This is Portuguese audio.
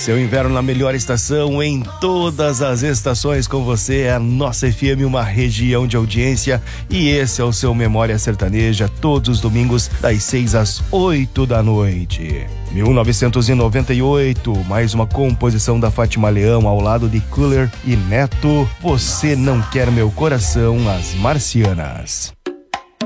Seu inverno na melhor estação, em todas as estações com você, é a nossa FM, uma região de audiência, e esse é o seu Memória Sertaneja, todos os domingos das 6 às 8 da noite. 1998, mais uma composição da Fátima Leão ao lado de Cooler e Neto, Você Não Quer Meu Coração, As Marcianas.